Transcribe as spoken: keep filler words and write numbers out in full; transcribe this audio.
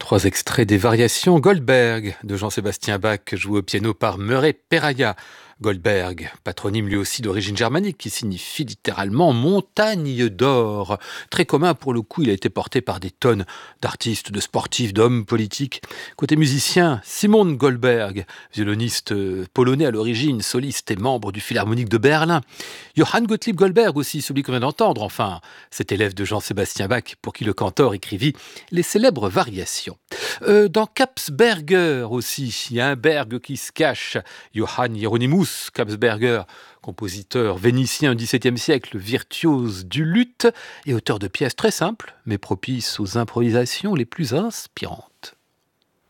Trois extraits des variations Goldberg de Jean-Sébastien Bach, joué au piano par Murray Perahia. Goldberg, patronyme lui aussi d'origine germanique, qui signifie littéralement montagne d'or. Très commun pour le coup, il a été porté par des tonnes d'artistes, de sportifs, d'hommes politiques. Côté musicien, Simon Goldberg, violoniste polonais à l'origine, soliste et membre du Philharmonique de Berlin. Johann Gottlieb Goldberg aussi, celui qu'on vient d'entendre, enfin, cet élève de Jean-Sébastien Bach, pour qui le cantor écrivit les célèbres variations. Euh, dans Kapsberger aussi, il y a un Berg qui se cache, Johann Hieronymus Kapsberger, compositeur vénitien du dix-septième siècle, virtuose du luth et auteur de pièces très simples, mais propices aux improvisations les plus inspirantes.